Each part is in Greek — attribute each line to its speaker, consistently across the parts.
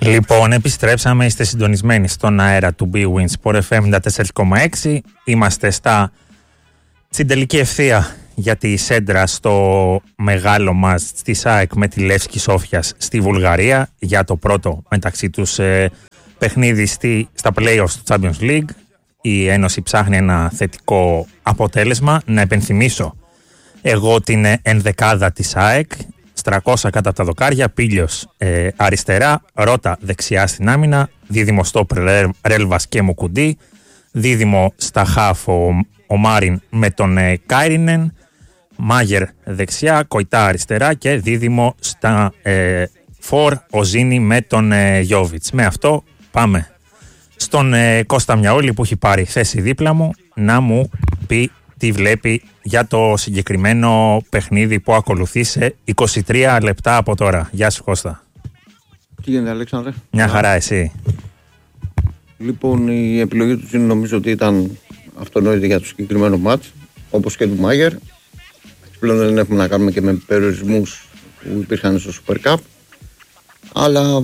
Speaker 1: Λοιπόν, επιστρέψαμε, είστε συντονισμένοι στον αέρα του B-Win Sport FM 94,6. Είμαστε στην τελική ευθεία για τη σέντρα στο μεγάλο μας στη ΣΑΕΚ με τη Λεύσκη Σόφιας στη Βουλγαρία για το πρώτο μεταξύ τους παιχνίδι στα playoffs του Champions League. Η Ένωση ψάχνει ένα θετικό αποτέλεσμα. Να επενθυμίσω εγώ την ενδεκάδα της ΣΑΕΚ. Στρακώσα κάτω από τα δοκάρια, Πίλιος αριστερά, Ρώτα δεξιά στην άμυνα, δίδυμο στόπερ Ρέλβας και Μουκουντή, δίδυμο στα χαφ ο Μάριν με τον Κάιρινεν, Μάγερ δεξιά, Κοϊτά αριστερά και δίδυμο στα φορ ο Ζίνη με τον Γιόβιτς. Με αυτό πάμε στον Κώστα Μιαόλη που έχει πάρει θέση δίπλα μου να μου πει τι βλέπει για το συγκεκριμένο παιχνίδι που ακολουθεί σε 23 λεπτά από τώρα. Γεια σου Κώστα.
Speaker 2: Τι γίνεται Αλέξανδρε?
Speaker 1: Μια χαρά, εσύ?
Speaker 2: Λοιπόν, η επιλογή του Τζίνου νομίζω ότι ήταν αυτονόητη για το συγκεκριμένο μάτς, όπως και του Μάγερ. Πλέον δεν έχουμε να κάνουμε και με περιορισμούς που υπήρχαν στο Super Cup, αλλά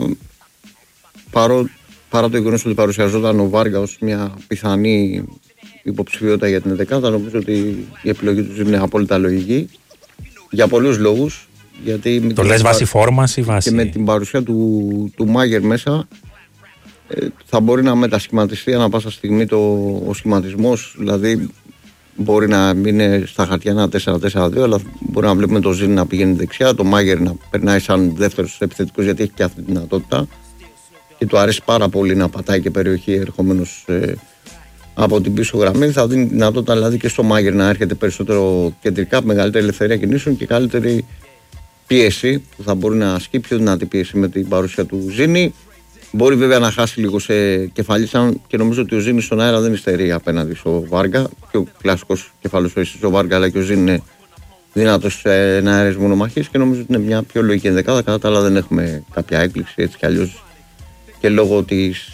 Speaker 2: παρά το γεγονός ότι παρουσιαζόταν ο Βάργα ως μια πιθανή υποψηφιότητα για την 11η, νομίζω ότι η επιλογή του είναι απόλυτα λογική για πολλούς λόγους. Γιατί
Speaker 1: το λες βάση φόρμας ή βάση?
Speaker 2: Και με την παρουσία του Μάγερ μέσα θα μπορεί να μετασχηματιστεί ανά πάσα στιγμή ο σχηματισμός. Δηλαδή μπορεί να είναι στα χαρτιά ένα 4-4-2, αλλά μπορεί να βλέπουμε το Ζήν να πηγαίνει δεξιά, το Μάγερ να περνάει σαν δεύτερος επιθετικός, γιατί έχει και αυτή τη δυνατότητα και του αρέσει πάρα πολύ να πατάει και περιοχή ερχόμενος από την πίσω γραμμή. Θα δίνει δυνατότητα δηλαδή και στο Μάγερ να έρχεται περισσότερο κεντρικά, μεγαλύτερη ελευθερία κινήσεων και καλύτερη πίεση που θα μπορεί να ασκεί, πιο δυνατή πίεση με την παρουσία του Ζήνη. Μπορεί βέβαια να χάσει λίγο σε κεφαλίσαν και νομίζω ότι ο Ζήνη στον αέρα δεν υστερεί απέναντι στο Βάργα. Και ο κλασικός κεφαλοσοριστής ο Βάργα, αλλά και ο Ζήνη είναι δυνατός σε αέρες μονομαχίες και νομίζω ότι είναι μια πιο λογική ενδεκάδα. Κατά τα άλλα δεν έχουμε κάποια έκπληξη έτσι κι αλλιώς και λόγω της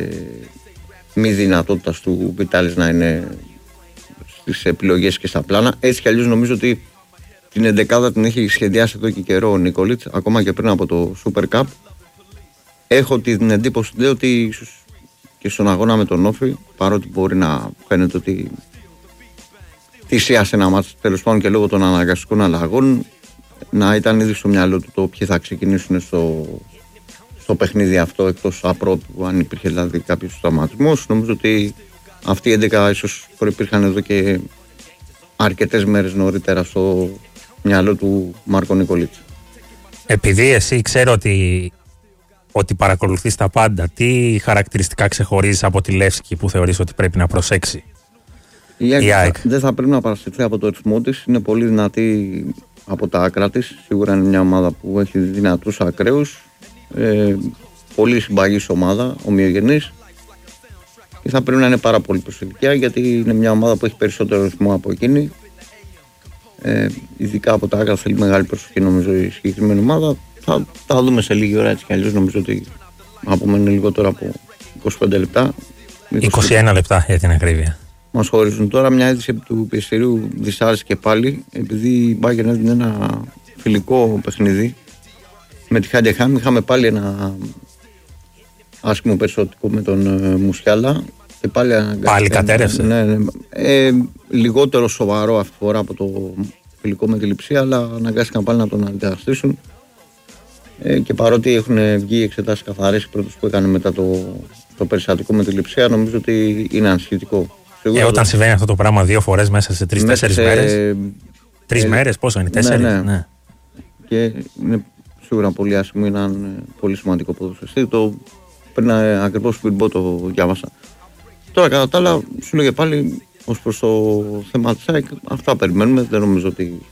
Speaker 2: μη δυνατότητας του Βιτάλης να είναι στις επιλογές και στα πλάνα. Έτσι κι αλλιώς νομίζω ότι την εντεκάδα την έχει σχεδιάσει εδώ και καιρό ο Νικολίτς, ακόμα και πριν από το Super Cup. Έχω την εντύπωση ότι ίσως και στον αγώνα με τον Όφη, παρότι μπορεί να φαίνεται ότι θυσίασε ένα μάτς τέλος πάντων και λόγω των αναγκαστικών αλλαγών, να ήταν ήδη στο μυαλό του το ποιοι θα ξεκινήσουν στο παιχνίδι αυτό, εκτός απρόπου, αν υπήρχε δηλαδή κάποιος τραυματισμός. Νομίζω ότι αυτοί οι 11 ίσως προϋπήρχαν εδώ και αρκετές μέρες νωρίτερα στο μυαλό του Μάρκο Νικολίτσα.
Speaker 1: Επειδή εσύ ξέρω ότι παρακολουθείς τα πάντα, τι χαρακτηριστικά ξεχωρίζεις από τη Λεύσκη που θεωρείς ότι πρέπει να προσέξει η ΑΕΚ?
Speaker 2: Δεν θα πρέπει να παρασυρθεί από το ρυθμό της. Είναι πολύ δυνατή από τα άκρα της. Σίγουρα είναι μια ομάδα που έχει δυνατούς ακραίους. Πολύ συμπαγής ομάδα, ομοιογενής. Και θα πρέπει να είναι πάρα πολύ προσεκτικά, γιατί είναι μια ομάδα που έχει περισσότερο ρυθμό από εκείνη. Ειδικά από τα άκρα θέλει μεγάλη προσοχή, νομίζω, η συγκεκριμένη ομάδα. Θα τα δούμε σε λίγη ώρα, έτσι κι αλλιώς. Νομίζω ότι απομένουν λιγότερο από 25 λεπτά.
Speaker 1: 21 λεπτά για την ακρίβεια.
Speaker 2: Μας χωρίζουν τώρα. Μια αίτηση του πιεστηρίου δυσάρεσε και επειδή η Bayern έδινε ένα φιλικό παιχνίδι με τη Χάντεχαμ. Είχαμε πάλι ένα άσχημο περισσοτικό με τον Μουσιάλα και πάλι
Speaker 1: κατέρευσε.
Speaker 2: Ναι. Λιγότερο σοβαρό αυτή τη φορά από το φιλικό με τη Λειψία, αλλά αναγκάστηκαν πάλι να τον αντιδραστήσουν. Και παρότι έχουν βγει εξετάσεις καθαρές, οι πρώτες που έκανε μετά το περιστατικό με τη Λειψία, νομίζω ότι είναι ανησυχητικό.
Speaker 1: Όταν συμβαίνει αυτό το πράγμα 2 φορές μέσα σε 3-4 μέρες. 3 μέρες, πόσο είναι, 4?
Speaker 2: Ναι. Και είναι σίγουρα πολύ άσχημο, είναι έναν πολύ σημαντικό ποδοσφαιριστή. Πριν ακριβώς πριν πω το διάβασα. Τώρα κατά τα άλλα, σου λέγε πάλι ως προς το θέμα της ΑΕΚ, αυτά περιμένουμε. Δεν νομίζω ότι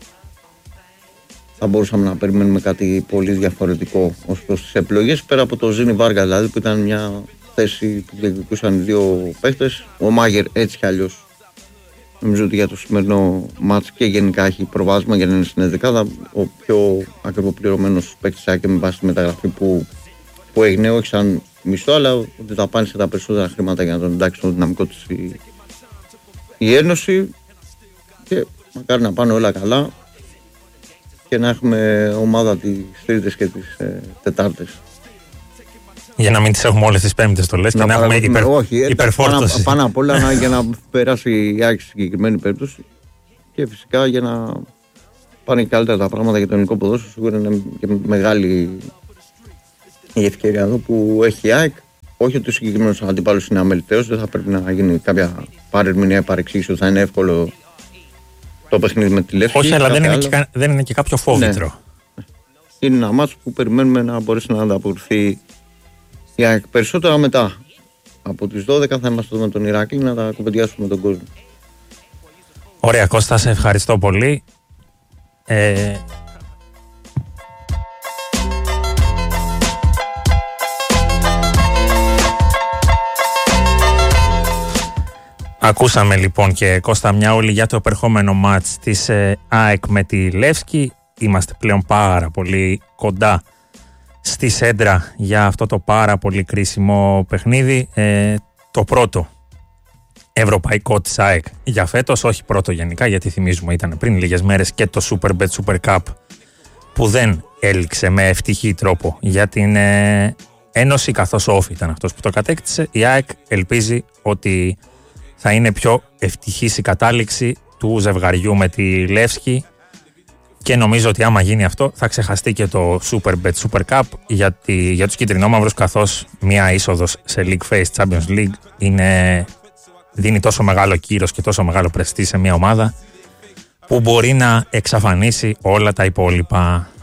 Speaker 2: θα μπορούσαμε να περιμένουμε κάτι πολύ διαφορετικό ως προς τις επιλογές. Πέρα από το Ζήνη Βάργα, δηλαδή, που ήταν μια θέση που διεκδικούσαν οι δύο παίχτες. Ο Μάγερ έτσι κι αλλιώς νομίζω ότι για το σημερινό μάτς και γενικά έχει προβάδισμα για να είναι στην ενδεκάδα. Ο πιο ακριβοπληρωμένος παίκτης και με βάση τη μεταγραφή που έγινε, όχι σαν μισθό, αλλά ότι θα πάνε σε τα περισσότερα χρήματα για να τον εντάξει στο δυναμικό της η Ένωση. Και μακάρι να πάνε όλα καλά και να έχουμε ομάδα τις Τρίτες και τις Τετάρτες.
Speaker 1: Για να μην τις έχουμε όλες τις Πέμπτες, το λες, και να έχουμε υπερφόρτωση.
Speaker 2: Πάνω απ' όλα για να περάσει η ΑΕΚ στη συγκεκριμένη περίπτωση και φυσικά για να πάνε καλύτερα τα πράγματα για το ελληνικό ποδόσφαιρο. Σίγουρα είναι και μεγάλη η ευκαιρία εδώ που έχει η ΑΕΚ. Όχι ότι ο συγκεκριμένος αντίπαλος είναι αμεληταίος, δεν θα πρέπει να γίνει κάποια παρερμηνία, παρεξήγηση ότι θα είναι εύκολο το παιχνίδι με τη Λεύσκη.
Speaker 1: Όχι, αλλά δεν είναι και κάποιο φόβητρο.
Speaker 2: Ναι. Είναι ένα μάτσο που περιμένουμε να μπορέσει να ανταποκριθεί η ΑΕΚ. Περισσότερα μετά. Από τις 12 θα είμαστε εδώ με τον Ηράκλη να τα κουβεντιάσουμε με τον κόσμο.
Speaker 1: Ωραία, Κώστα, σε ευχαριστώ πολύ. Ακούσαμε λοιπόν και Κώστα Μιάουλη για το επερχόμενο μάτς της ΑΕΚ με τη Λεύσκη. Είμαστε πλέον πάρα πολύ κοντά στη Σέντρα για αυτό το πάρα πολύ κρίσιμο παιχνίδι. Το πρώτο ευρωπαϊκό της ΑΕΚ για φέτος, όχι πρώτο γενικά, γιατί θυμίζουμε ήταν πριν λίγες μέρες και το Superbet Super Cup που δεν έληξε με ευτυχή τρόπο για την Ένωση, καθώς ο Όφη ήταν αυτός που το κατέκτησε. Η ΑΕΚ ελπίζει ότι θα είναι πιο ευτυχής η κατάληξη του ζευγαριού με τη Λεύσκη και νομίζω ότι άμα γίνει αυτό θα ξεχαστεί και το Superbet Super Cup για τους κυτρινόμαυρους, καθώς μια είσοδος σε League Face Champions League δίνει τόσο μεγάλο κύρος και τόσο μεγάλο πρεστί σε μια ομάδα που μπορεί να εξαφανίσει όλα τα υπόλοιπα.